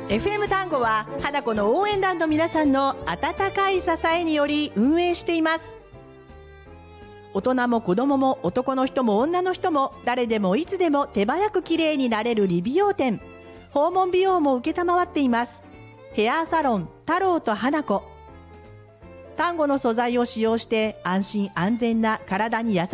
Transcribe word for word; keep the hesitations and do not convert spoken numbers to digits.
エフエム 単語は花子の応援団の皆さんの温かい支えにより運営しています。大人も子供も男の人も女の人も誰でもいつでも手早く綺麗になれる理美容店、訪問美容も受けたまわっています。ヘアサロン太郎と花子。丹後の素材を使用して安心安全な体に優